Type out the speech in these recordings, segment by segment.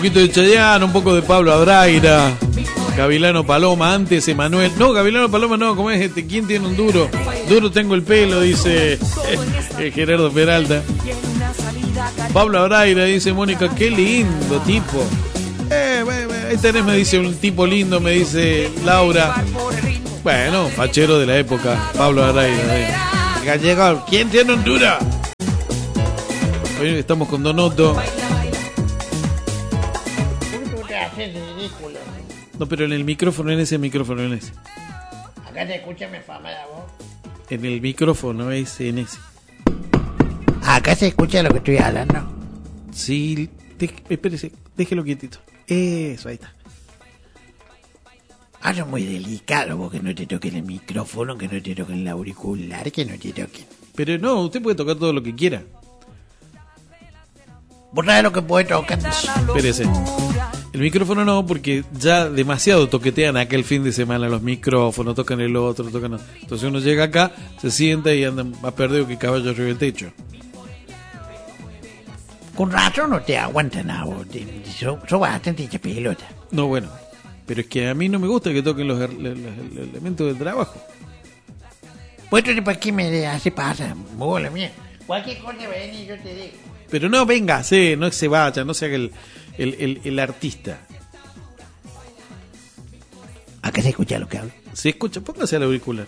poquito de Chayanne, un poco de Pablo Abraira, Gavilano Paloma, antes Emanuel. No, Gavilano Paloma no, ¿cómo es este? ¿Quién tiene un duro? Duro tengo el pelo, dice Gerardo Peralta. Pablo Abraira, dice Mónica, qué lindo tipo. Ahí tenés, me dice un tipo lindo, me dice Laura. Bueno, fachero de la época, Pablo Abraira. Gallego, ¿quién tiene Honduras? Hoy estamos con Donoto. No, pero en el micrófono, en ese micrófono, en ese. Acá te escucha mi fama de voz. En el micrófono, ese, en ese. Acá se escucha lo que estoy hablando. Sí, espérese, déjelo quietito. Eso, ahí está. Es muy delicado vos, que no te toquen el micrófono, que no te toquen el auricular, que no te toquen. Pero no, usted puede tocar todo lo que quiera. ¿Vos sabés lo que puede tocar? Espérese. El micrófono no, porque ya demasiado toquetean aquel fin de semana los micrófonos, tocan el otro, tocan... Entonces uno llega acá, se sienta y anda más perdido que caballo arriba del techo. Con razón no te aguantan a vos, sos bastante hecha pelota. No, bueno, pero es que a mí no me gusta que toquen los elementos del trabajo. Pues entonces, ¿para qué me hace pasar? Bola mía. Cualquier cosa ven y yo te digo. Pero no, venga, no se vaya, no se haga el artista. Acá se escucha lo que hablo. Se escucha, póngase al auricular.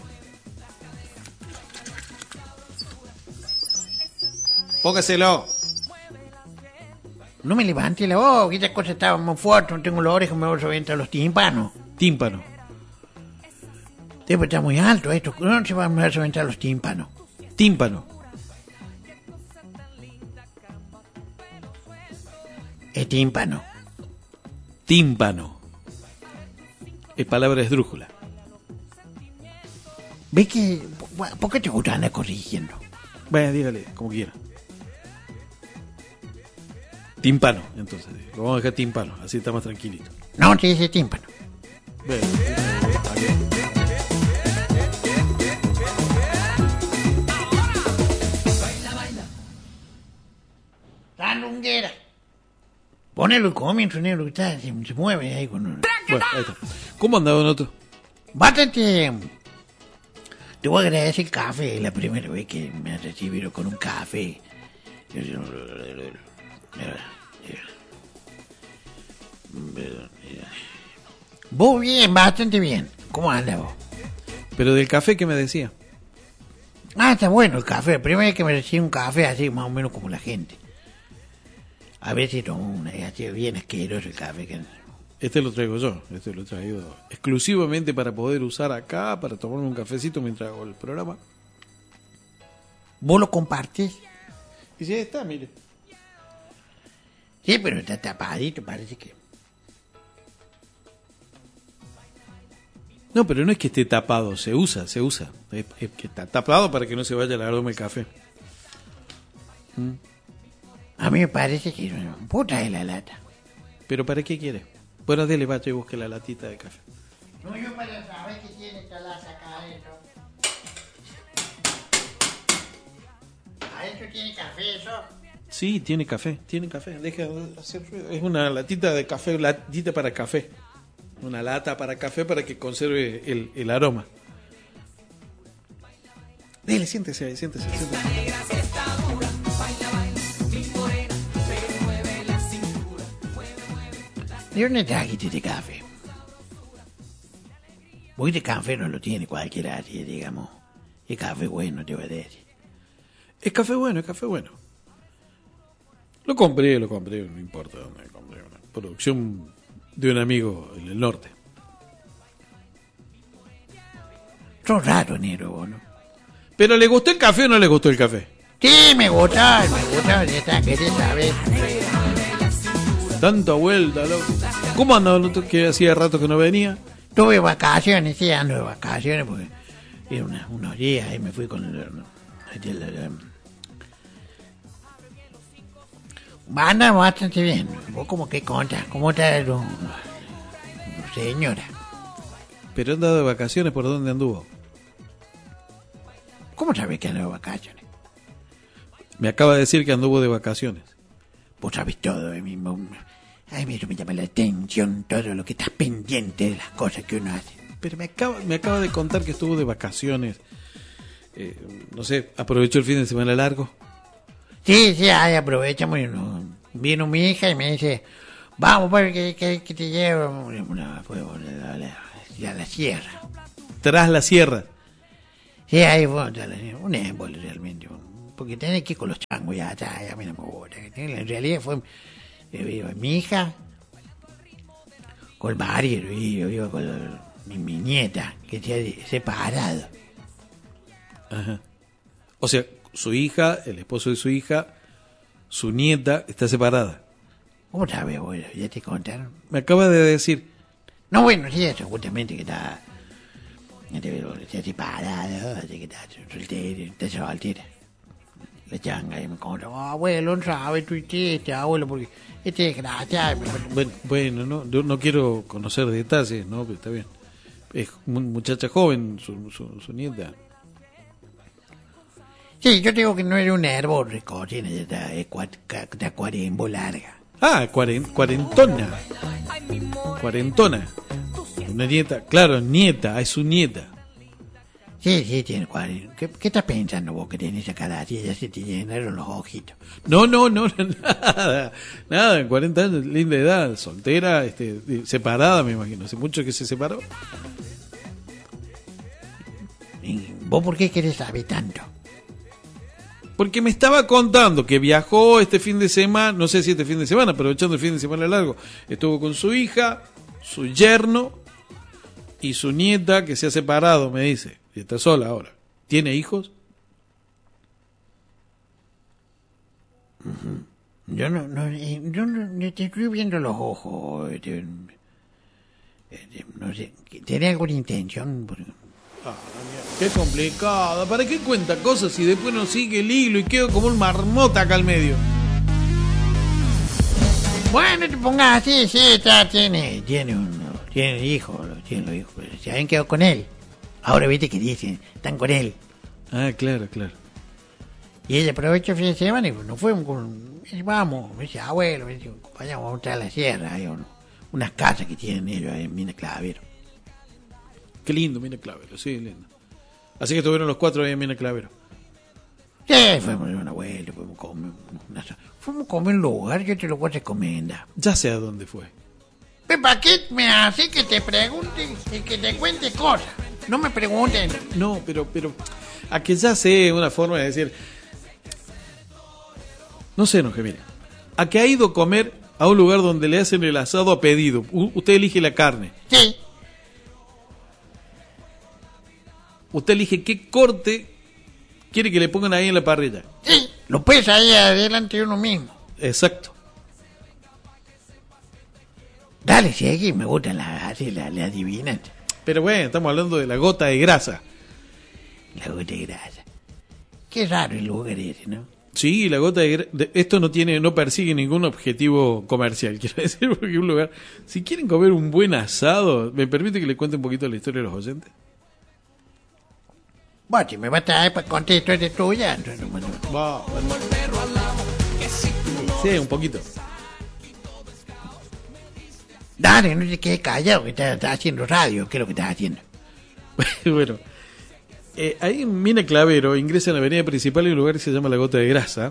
Póngaselo. No me levante la voz, que esta cosa estaba muy fuerte, no tengo la oreja, me voy a reventar los tímpanos. Tímpano. Después está muy alto esto, no se van a reventar los tímpanos. Tímpano. Es tímpano. Tímpano. Es palabra esdrújula. ¿Ves que...? ¿Por qué te gusta andar corrigiendo? Bueno, dígale, como quiera. Tímpano, entonces. Lo vamos a dejar tímpano, así está más tranquilito. No, te dice tímpano. Bueno, Sandunguera. Ponelo el comienzo, negro, que está, se mueve ahí con uno. Bueno, ahí está. ¿Cómo anda, Donoto? Bátate. Te voy a agradecer el café, la primera vez que me recibieron con un café. Vos bien, bastante bien. ¿Cómo andas vos? Pero del café que me decía. Está bueno el café. La primera vez que me recibe un café así, más o menos como la gente. A ver si tomo una, así bien asqueroso el café. Este lo traigo yo, este lo he traído exclusivamente para poder usar acá, para tomarme un cafecito mientras hago el programa. ¿Vos lo compartís? Y si ahí está, mire. Sí, pero está tapadito, parece que... No, pero no es que esté tapado, se usa. Es que está tapado para que no se vaya el aroma del café. A mí me parece que puta es la lata. ¿Pero para qué quiere? Bueno, dele, vaya y busque la latita de café. No, yo para saber que tiene esta lata acá adentro. ¿Adentro tiene café eso? Sí, tiene café. Deja de hacer ruido. Es una latita de café, latita para café. Una lata para café para que conserve el aroma. Dele, siéntese ahí, siéntese. ¿De dónde trajiste este café? Porque este café no lo tiene cualquiera, digamos. Es café bueno, te voy a decir. Es café bueno. Lo compré, no importa dónde compré. Una producción de un amigo en el norte. Son raros, negro, vos, ¿no? ¿Pero le gustó el café o no le gustó el café? Sí, me gustaba, ya está, querés saber. Tanta vuelta, loco. ¿Cómo andaba? Que hacía rato que no venía. Tuve vacaciones, sí, ando de vacaciones, porque era unos días y me fui con anda bastante bien. ¿Vos cómo que contas? ¿Cómo está señora? ¿Pero andaba de vacaciones? ¿Por dónde anduvo? ¿Cómo sabés que ando de vacaciones? Me acaba de decir que anduvo de vacaciones. Vos sabés todo de mí. A mí eso me llama la atención, todo lo que estás pendiente de las cosas que uno hace. Pero me acaba de contar que estuvo de vacaciones. No sé, aprovechó el fin de semana largo. Sí, ahí aprovechamos y vino mi hija y me dice, vamos, pues, que te llevo a la sierra. Tras la sierra. Sí, ahí fue un émbole realmente, porque tenés que ir con los changos ya a mí no me gusta. En realidad fue mi hija con el marido y yo iba con mi nieta que se ha separado. Ajá. O sea, su hija, el esposo de su hija, su nieta está separada. ¿Cómo sabes, bueno? ¿Ya te contaron? Me acaba de decir. No, bueno, sí, eso, justamente que está separada, que está soltera. La changa y me contó, abuelo, no sabe tu abuelo, porque este es desgraciado. Bueno, no quiero conocer detalles, ¿no? Pero está bien. Es muchacha joven, su nieta. Sí, yo digo que no era un árbol recocina, ya está cuarembo larga. Ah, cuarentona. Una nieta, claro, nieta, es su nieta. Sí, tiene 40. ¿Qué estás pensando vos que tenés esa cara así? Ya se te llenaron los ojitos. No, nada, 40 años, linda edad, soltera, separada, me imagino. Hace mucho que se separó. ¿Vos por qué querés saber tanto? Porque me estaba contando que viajó este fin de semana, no sé si este fin de semana, aprovechando el fin de semana largo, estuvo con su hija, su yerno y su nieta que se ha separado, me dice, y está sola ahora. ¿Tiene hijos? Yo no te estoy viendo los ojos. No sé, ¿tenés alguna intención? Qué complicado. ¿Para qué cuenta cosas y después no sigue el hilo y quedo como un marmota acá al medio? Bueno, te pongas así, sí, tiene hijos, pero se habían quedado con él. Ahora viste que dicen, están con él. Ah, claro. Y ella aprovechó el fin de semana y nos fuimos vamos, me dice, abuelo, vayamos a mostrar la sierra, hay unas casas que tienen ellos ahí en Mina Clavero. Qué lindo, Mina Clavero, sí, lindo. Así que estuvieron los 4 ahí en Mina Clavero. Sí, fuimos a un abuelo, fuimos a comer un lugar, yo te lo voy a recomendar. Ya sé a dónde fue. ¿Para qué me hace que te pregunte y que te cuente cosas? No me pregunten. No, pero a que ya sé una forma de decir. No se enoje, mire. A que ha ido a comer a un lugar donde le hacen el asado a pedido. Usted elige la carne. Sí. Usted elige qué corte quiere que le pongan ahí en la parrilla. Sí, lo pesa ahí adelante de uno mismo. Exacto. Dale, sigue, me gustan las adivinanzas. Pero bueno, estamos hablando de la gota de grasa. La gota de grasa. Qué raro el lugar ese, ¿no? Sí, la gota de grasa. Esto no persigue ningún objetivo comercial, quiero decir, porque un lugar. Si quieren comer un buen asado, ¿me permite que le cuente un poquito la historia de los oyentes? Bueno, si me vas a traer para contar historias tuyas. Sí, un poquito. Dale, no te quedes callado, que estás haciendo radio. ¿Qué es lo que estás haciendo? Bueno, ahí en Mina Clavero, ingresa en la avenida principal y un lugar que se llama La Gota de Grasa.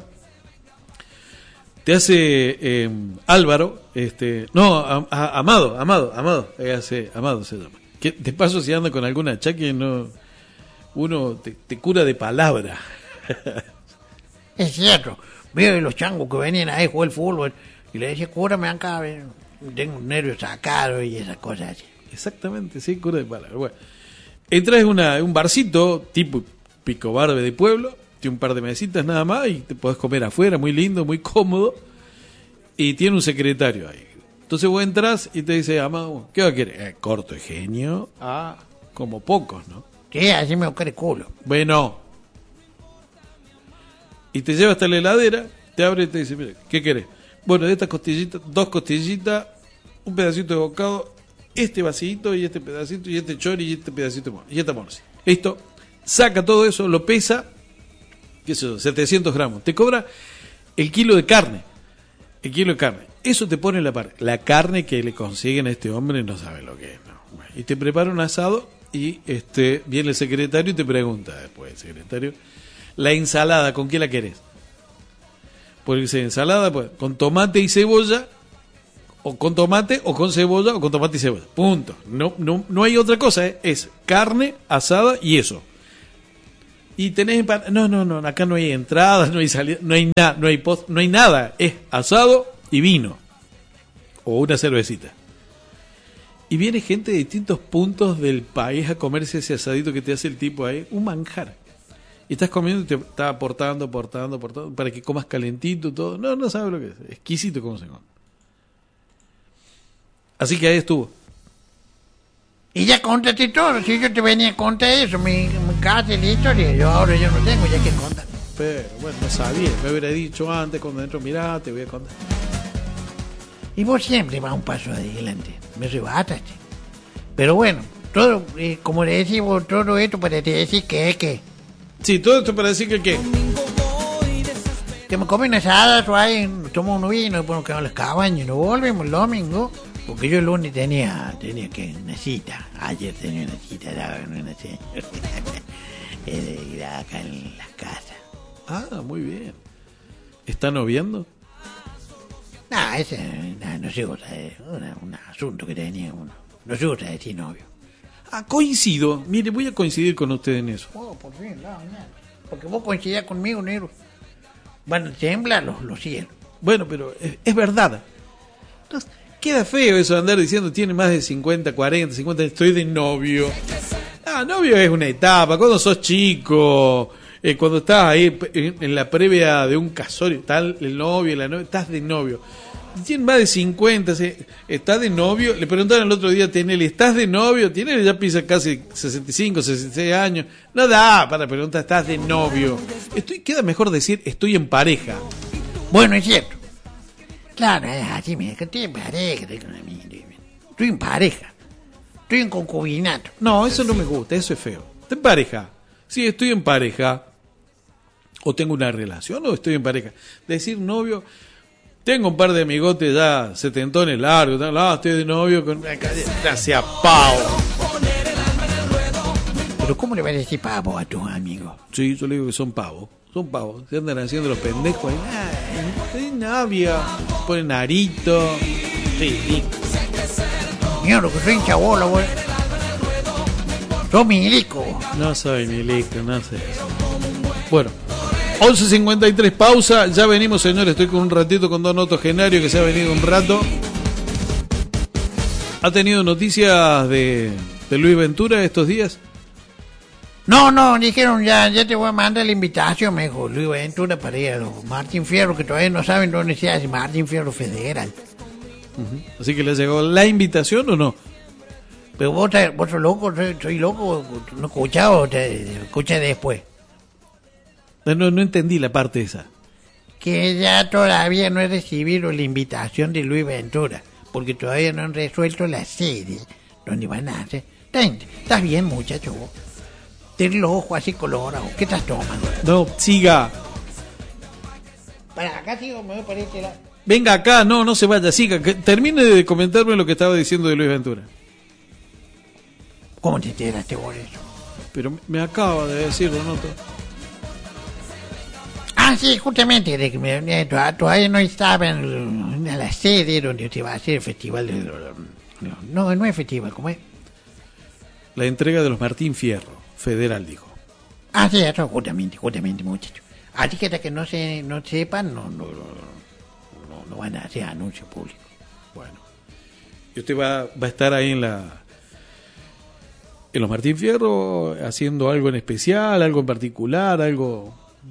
Te hace Álvaro, Amado, Amado se llama. Que de paso si anda con alguna achaque, uno te cura de palabra. Es cierto, veo los changos que venían ahí a jugar el fútbol y le decía, cúrame acá, tengo un nervio sacado y esas cosas así. Exactamente, sí, cura de palabra. Bueno, entras en un barcito tipo Pico Barbe de pueblo, tiene un par de mesitas nada más y te podés comer afuera, muy lindo, muy cómodo, y tiene un secretario ahí. Entonces vos entras y te dice, Amado, ¿qué va a querer? Corto de genio, como pocos, ¿no? Sí, así me busca el culo. Bueno. Y te lleva hasta la heladera, te abre y te dice, mira, ¿qué querés? Bueno, de estas costillitas, 2 costillitas, un pedacito de bocado, este vasito y este pedacito y este chori y este pedacito y esta morsi. Listo. Saca todo eso, lo pesa, qué sé yo, 700 gramos. Te cobra el kilo de carne. el kilo de carne. Eso te pone la par. La carne que le consiguen a este hombre no sabe lo que es. ¿No? Y te prepara un asado y viene el secretario y te pregunta después, el secretario, la ensalada, ¿con qué la querés? Porque dice ensalada pues, con tomate y cebolla, o con tomate, o con cebolla, o con tomate y cebolla. Punto. No hay otra cosa, es carne asada y eso. Y tenés no, acá no hay entradas, no hay salida, no hay nada, no hay nada, es asado y vino o una cervecita. Y viene gente de distintos puntos del país a comerse ese asadito que te hace el tipo ahí, un manjar. Y estás comiendo y te está aportando para que comas calentito todo. No sabes lo que es, exquisito como se come. Así que ahí estuvo. Y ya contaste todo, si yo te venía a contar eso, me cagaste la historia, ahora yo no tengo ya que contar. Pero bueno, no sabía, me hubiera dicho antes cuando entro, mirá, te voy a contar. Y vos siempre vas un paso adelante, me rebataste. Pero bueno, todo, como le decimos, todo esto para te decir que. Sí, todo esto para decir que me comen asadas, tomo un vino, después nos quedamos en las cabañas y nos volvemos el domingo. Porque yo el lunes tenía que una cita. Ayer tenía una cita, era acá en la casa. Ah, muy bien. ¿Está noviando? Ese no se gusta, un asunto que tenía uno. No se gusta decir novio. Coincido. Mire, voy a coincidir con usted en eso. Por fin, porque vos coincidías conmigo, negro. Van a temblar los cielos. Bueno, pero es verdad. Entonces, queda feo eso de andar diciendo tiene más de 50, 40, 50, estoy de novio. Novio es una etapa, cuando sos chico, cuando estás ahí en la previa de un casorio, tal el novio, la novia, estás de novio. Tiene más de 50, está de novio. Le preguntaron el otro día a Tinelli, ¿estás de novio? Tinelli ya pisa casi 65, 66 años. No da para preguntar, ¿estás de novio? Queda mejor decir, estoy en pareja. Bueno, es cierto. Claro, así me estoy en pareja, estoy en pareja, estoy en concubinato. No, eso no me gusta, eso es feo. ¿Estás en pareja? Sí, estoy en pareja. O tengo una relación o estoy en pareja. Decir novio, tengo un par de amigotes ya setentones largos, estoy de novio con una gracia pavo. Pero ¿cómo le vas a decir pavo a tus amigos? Sí, yo le digo que son pavos. Son pavos, se andan haciendo los pendejos ahí. Estoy novia, ponen arito. Sí. Mira lo que soy hincha bola, güey. Soy milico. No soy milico, no sé. Bueno, 11:53, pausa. Ya venimos, señores. Estoy con un ratito con Don Otto Genario, que se ha venido un rato. ¿Ha tenido noticias de Luis Ventura estos días? No, dijeron ya te voy a mandar la invitación, me dijo Luis Ventura, para ir a los Martín Fierro, que todavía no saben dónde se hace Martín Fierro Federal. Uh-huh. Así que les llegó la invitación o no. Pero vos sos loco, soy loco, no escuchaba o te escuché después. No entendí la parte esa. Que ya todavía no he recibido la invitación de Luis Ventura, porque todavía no han resuelto la sede donde van a hacer. ¿Estás bien, muchacho? Vos? Tienes los ojos así colorados. ¿Qué estás tomando? No, siga. Para acá sigo, me voy para este lado. Venga acá, no se vaya, siga. Termine de comentarme lo que estaba diciendo de Luis Ventura. ¿Cómo te enteraste por eso? Pero me acaba de decirlo, ¿no? Sí, justamente, todavía no estaba en la sede donde se va a hacer el festival de... No es festival, ¿cómo es? La entrega de los Martín Fierro Federal, dijo. Sí, eso justamente, muchacho. Así que hasta que no sepan, no van a hacer anuncio público. Bueno. ¿Y usted va a estar ahí en los Martín Fierro haciendo algo en especial, algo en particular, algo...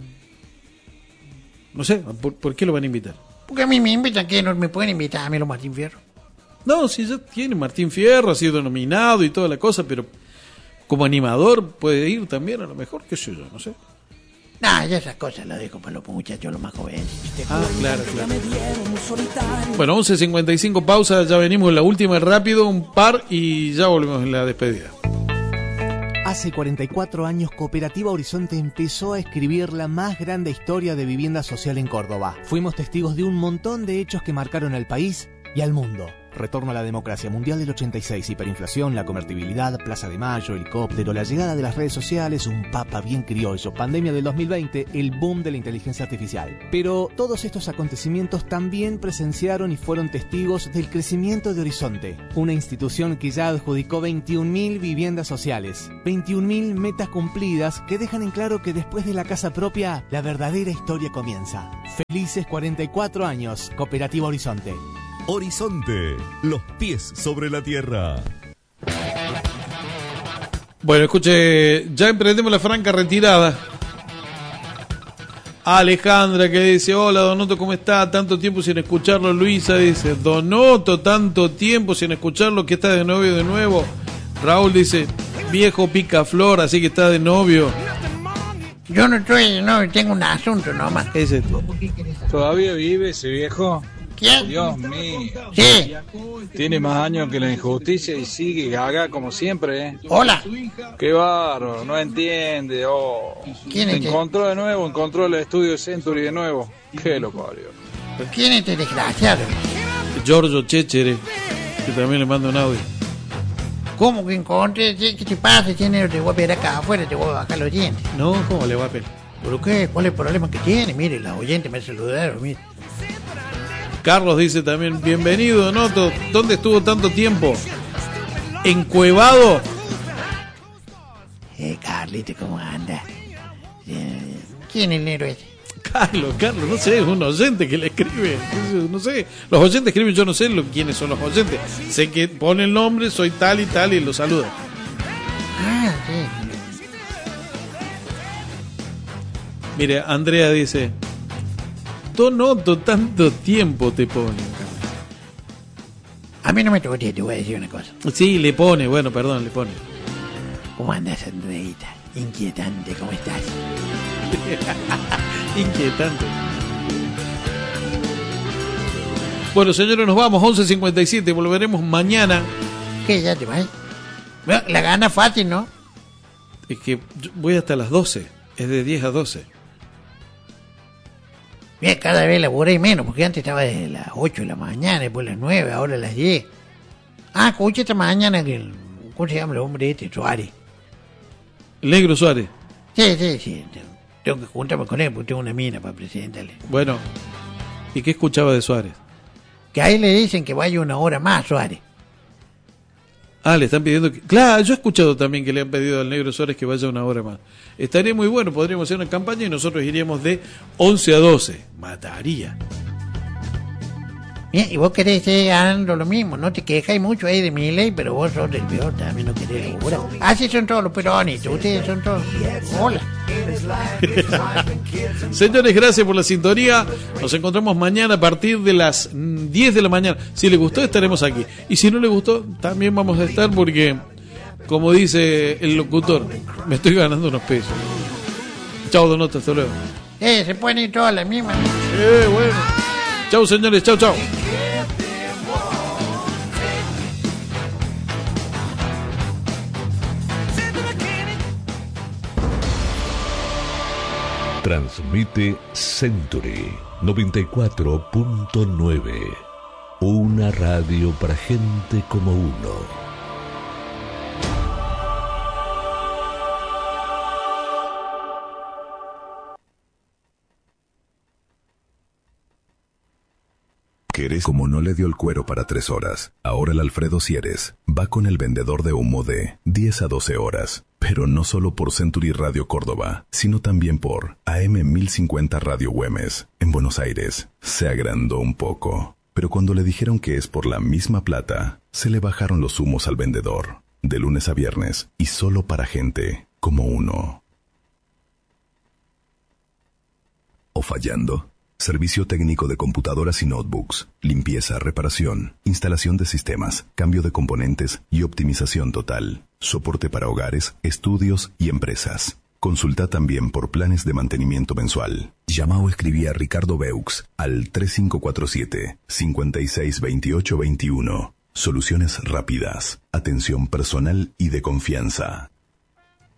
No sé, ¿por qué lo van a invitar? Porque a mí me invitan, que no me pueden invitar a mí los Martín Fierro. No, si ya tiene Martín Fierro, ha sido nominado y toda la cosa, pero como animador puede ir también, a lo mejor, qué sé yo, no sé. Ya esas cosas las dejo para los muchachos, los más jóvenes. Claro. Bueno, 11:55, pausa, ya venimos en la última rápido, un par y ya volvemos en la despedida. Hace 44 años, Cooperativa Horizonte empezó a escribir la más grande historia de vivienda social en Córdoba. Fuimos testigos de un montón de hechos que marcaron al país y al mundo. Retorno a la democracia, Mundial del 86, hiperinflación, la convertibilidad, Plaza de Mayo, helicóptero, la llegada de las redes sociales, un papa bien criollo, pandemia del 2020, el boom de la inteligencia artificial. Pero todos estos acontecimientos también presenciaron y fueron testigos del crecimiento de Horizonte, una institución que ya adjudicó 21.000 viviendas sociales, 21.000 metas cumplidas que dejan en claro que después de la casa propia, la verdadera historia comienza. Felices 44 años, Cooperativa Horizonte. Horizonte, los pies sobre la tierra. Bueno, escuche, ya emprendemos la franca retirada. Alejandra que dice, hola Donoto, ¿cómo está? Tanto tiempo sin escucharlo. Luisa dice, Donoto, tanto tiempo sin escucharlo, que está de novio de nuevo. Raúl dice, viejo picaflor, así que está de novio. Yo no estoy de novio, tengo un asunto nomás. Ese. ¿Todavía vive ese viejo? ¿Quién? Dios mío. Sí. Tiene más años que la injusticia y sigue gaga como siempre, ¿eh? Hola. Qué bárbaro, no entiende. Oh. ¿Quién es Se este? encontró de nuevo, encontró el estudio de Century de nuevo. Qué loco, Dios. ¿Quién es este desgraciado? Giorgio Chéchere, que también le manda un audio. ¿Cómo que encontré? ¿Qué te pasa? Tiene, te voy a pegar acá afuera, te voy a bajar los dientes. No, ¿cómo le va a pegar? ¿Pero qué? ¿Cuál es el problema que tiene? Mire, la oyente me saludaron, mire. Carlos dice también, bienvenido Donoto, ¿dónde estuvo tanto tiempo? ¿Encuevado? Carlito, ¿cómo anda? ¿Quién es el negro ese? Carlos, no sé, es un oyente que le escribe, no sé, los oyentes escriben, yo no sé quiénes son los oyentes, sé que pone el nombre, soy tal y lo saluda. Ah, sí. Mire, Andrea dice, Donoto, tanto tiempo te pone. A mí no me toque, te voy a decir una cosa. Sí, le pone, bueno, perdón, le pone. ¿Cómo andas, Andreita? Inquietante, ¿cómo estás? Inquietante. Bueno, señores, nos vamos, 11:57, volveremos mañana. ¿Qué, ya te vas? Bueno, la gana fácil, ¿no? Es que yo voy hasta las 12, es de 10 a 12. Mira, cada vez laburé menos, porque antes estaba desde las 8 de la mañana, después las 9, ahora las 10. Ah, escuché esta mañana que ¿cómo se llama el hombre este? Suárez. El negro Suárez. Sí. Tengo que juntarme con él porque tengo una mina para presentarle. Bueno, ¿y qué escuchaba de Suárez? Que a él le dicen que vaya una hora más, Suárez. Ah, le están pidiendo que... Claro, yo he escuchado también que le han pedido al negro Suárez que vaya una hora más. Estaría muy bueno, podríamos hacer una campaña y nosotros iríamos de 11 a 12. Mataría. Bien, y vos querés seguir ganando lo mismo, no te quejáis mucho ahí de mi ley, pero vos sos el peor, también no querés laburar. Así son todos los peronistas, ustedes son todos... Hola. Señores, gracias por la sintonía. Nos encontramos mañana a partir de las 10 de la mañana. Si les gustó, estaremos aquí. Y si no les gustó, también vamos a estar porque, como dice el locutor, me estoy ganando unos pesos. Chao, Donoto, hasta luego. Se pueden ir todas las mismas. Bueno. Chao, señores, chao. Transmite Century 94.9. Una radio para gente como uno. ¿Querés? Como no le dio el cuero para 3 horas, ahora el Alfredo Sieres va con el vendedor de humo de 10 a 12 horas. Pero no solo por Century Radio Córdoba, sino también por AM 1050 Radio Güemes, en Buenos Aires. Se agrandó un poco, pero cuando le dijeron que es por la misma plata, se le bajaron los humos al vendedor, de lunes a viernes, y solo para gente como uno. ¿O fallando? Servicio técnico de computadoras y notebooks, limpieza, reparación, instalación de sistemas, cambio de componentes y optimización total. Soporte para hogares, estudios y empresas. Consulta también por planes de mantenimiento mensual. Llama o escribí a Ricardo Beux al 3547-562821. Soluciones rápidas, atención personal y de confianza.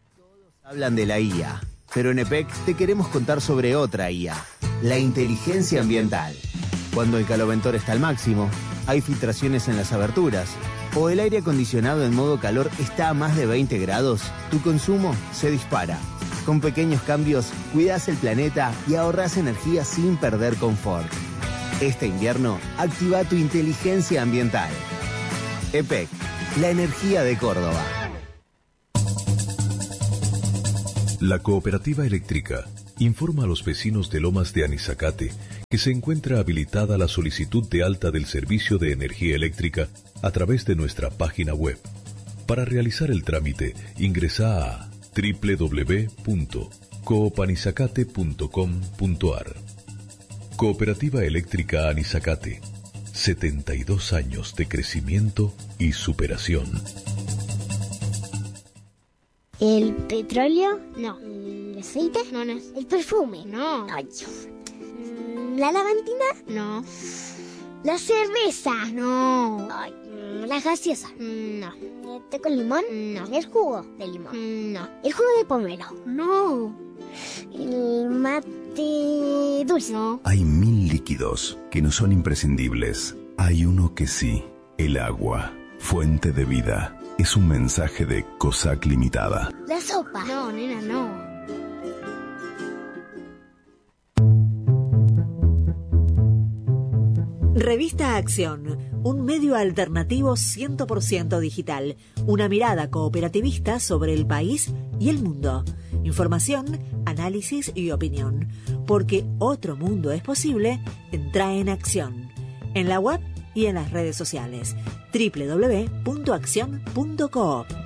Hablan de la IA, pero en EPEC te queremos contar sobre otra IA, la inteligencia ambiental. Cuando el caloventor está al máximo, hay filtraciones en las aberturas, o el aire acondicionado en modo calor está a más de 20 grados, tu consumo se dispara. Con pequeños cambios, cuidas el planeta y ahorras energía sin perder confort. Este invierno, activa tu inteligencia ambiental. EPEC, la energía de Córdoba. La Cooperativa Eléctrica informa a los vecinos de Lomas de Anizacate que se encuentra habilitada la solicitud de alta del servicio de energía eléctrica a través de nuestra página web. Para realizar el trámite, ingresa a www.coopanizacate.com.ar. Cooperativa Eléctrica Anizacate. 72 años de crecimiento y superación. ¿El petróleo? No. ¿El aceite? No, no. ¿El perfume? No. Ay, ¿la lavandina? No. ¿La cerveza? No. Ay, ¿la gaseosa? No. ¿El té con limón? No. ¿El jugo de limón? No. ¿El jugo de pomelo? No. ¿El mate dulce? No. Hay 1000 líquidos que no son imprescindibles. Hay uno que sí, el agua, fuente de vida. Es un mensaje de COSAC Limitada. La sopa. No, nena, no. Revista Acción, un medio alternativo 100% digital, una mirada cooperativista sobre el país y el mundo. Información, análisis y opinión. Porque otro mundo es posible, entra en Acción. En la web y en las redes sociales. www.accion.coop.